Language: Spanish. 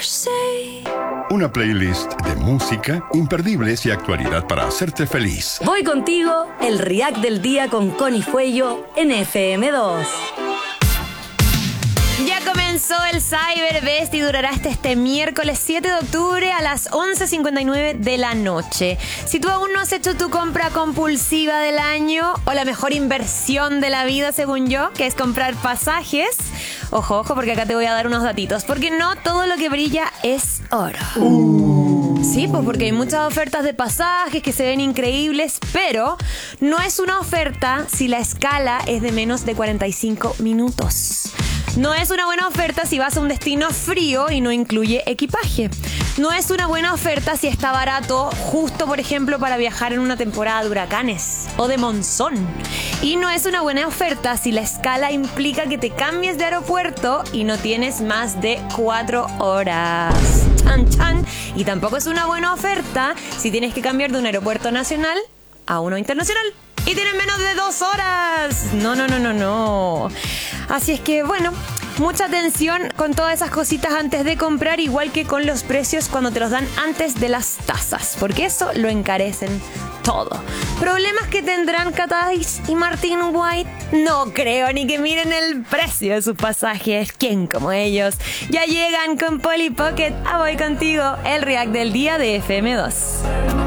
Una playlist de música, imperdibles y actualidad para hacerte feliz. Voy contigo, el React del día con Connie Fuello en FM2. Ya comenzó el Cyberbest y durará hasta este miércoles 7 de octubre a las 11:59 de la noche. Si tú aún no has hecho tu compra compulsiva del año o la mejor inversión de la vida, según yo, que es comprar pasajes, ojo, porque acá te voy a dar unos datitos, porque no todo lo que brilla es oro. Sí, pues porque hay muchas ofertas de pasajes que se ven increíbles, pero no es una oferta si la escala es de menos de 45 minutos. No es una buena oferta si vas a un destino frío y no incluye equipaje. No es una buena oferta si está barato justo, por ejemplo, para viajar en una temporada de huracanes o de monzón. Y no es una buena oferta si la escala implica que te cambies de aeropuerto y no tienes más de 4 horas. Chan, chan. Y tampoco es una buena oferta si tienes que cambiar de un aeropuerto nacional a uno internacional y tienes menos de 2 horas. No. Así es que, bueno, mucha atención con todas esas cositas antes de comprar, igual que con los precios cuando te los dan antes de las tasas, porque eso lo encarecen todo. ¿Problemas que tendrán Catais y Martín White? No creo ni que miren el precio de sus pasajes. ¿Quién como ellos? Ya llegan con Polly Pocket a Voy Contigo, el React del día de FM2.